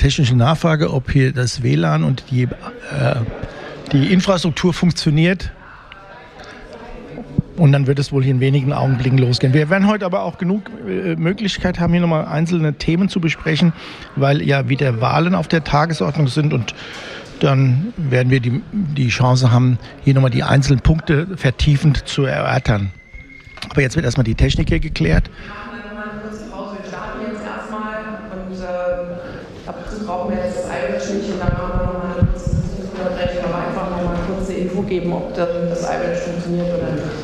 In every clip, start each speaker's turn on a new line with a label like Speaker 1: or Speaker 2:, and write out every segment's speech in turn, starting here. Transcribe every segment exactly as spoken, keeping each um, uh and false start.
Speaker 1: technische Nachfrage, ob hier das W L A N und die, äh, die Infrastruktur funktioniert. Und dann wird es wohl hier in wenigen Augenblicken losgehen. Wir werden heute aber auch genug äh, Möglichkeit haben, hier nochmal einzelne Themen zu besprechen, weil ja wieder Wahlen auf der Tagesordnung sind und dann werden wir die, die Chance haben, hier nochmal die einzelnen Punkte vertiefend zu erörtern. Aber jetzt wird erstmal die Technik hier geklärt.
Speaker 2: Wir machen dann nochmal eine kurze Pause. Wir starten jetzt erstmal und äh, ab und zu brauchen wir jetzt das iWatch-Nicht und dann machen wir nochmal eine kurze Unterbrechung, aber einfach nochmal eine kurze Info geben, ob das, das iWatch funktioniert oder nicht.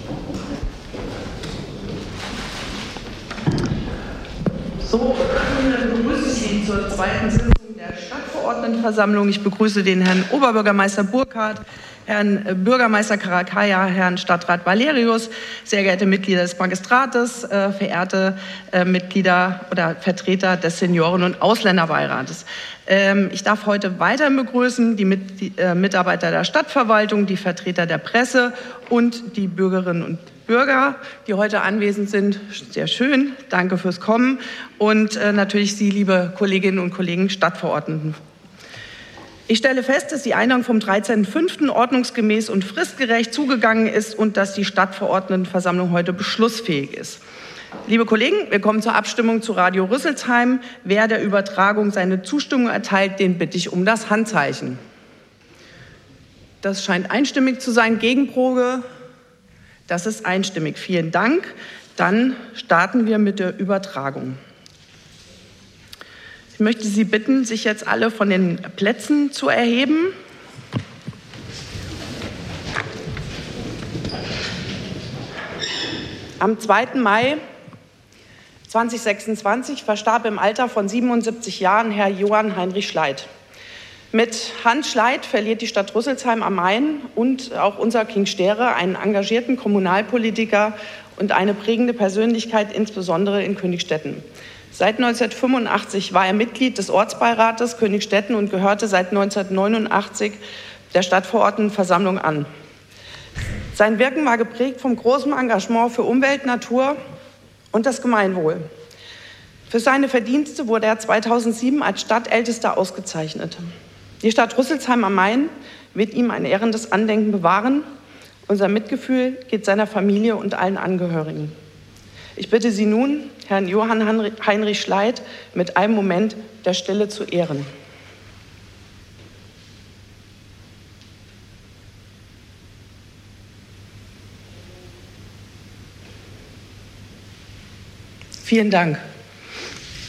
Speaker 2: So, dann begrüße ich Sie zur zweiten Sitzung der Stadtverordnetenversammlung. Ich begrüße den Herrn Oberbürgermeister Burkhardt, Herrn Bürgermeister Karakaya, Herrn Stadtrat Valerius, sehr geehrte Mitglieder des Magistrates, äh, verehrte äh, Mitglieder oder Vertreter des Senioren- und Ausländerbeirates. Ähm, ich darf heute weiter begrüßen die, Mit die äh, Mitarbeiter der Stadtverwaltung, die Vertreter der Presse und die Bürgerinnen und Bürger, die heute anwesend sind. Sehr schön, danke fürs Kommen und äh, natürlich Sie, liebe Kolleginnen und Kollegen Stadtverordneten. Ich stelle fest, dass die Einladung vom dreizehnten fünften ordnungsgemäß und fristgerecht zugegangen ist und dass die Stadtverordnetenversammlung heute beschlussfähig ist. Liebe Kollegen, wir kommen zur Abstimmung zu Radio Rüsselsheim. Wer der Übertragung seine Zustimmung erteilt, den bitte ich um das Handzeichen. Das scheint einstimmig zu sein. Gegenprobe? Das ist einstimmig. Vielen Dank. Dann starten wir mit der Übertragung. Ich möchte Sie bitten, sich jetzt alle von den Plätzen zu erheben. Am zweiten Mai zweitausendsechsundzwanzig verstarb im Alter von siebenundsiebzig Jahren Herr Johann Heinrich Schleit. Mit Hans Schleit verliert die Stadt Rüsselsheim am Main und auch unser King Stere einen engagierten Kommunalpolitiker und eine prägende Persönlichkeit, insbesondere in Königstetten. Seit neunzehnhundertfünfundachtzig war er Mitglied des Ortsbeirates Königstetten und gehörte seit neunzehnhundertneunundachtzig der Stadtverordnetenversammlung an. Sein Wirken war geprägt vom großen Engagement für Umwelt, Natur und das Gemeinwohl. Für seine Verdienste wurde er zweitausendsieben als Stadtältester ausgezeichnet. Die Stadt Rüsselsheim am Main wird ihm ein ehrendes Andenken bewahren. Unser Mitgefühl geht seiner Familie und allen Angehörigen. Ich bitte Sie nun, Herrn Johann Heinrich Schleit mit einem Moment der Stille zu ehren. Vielen Dank.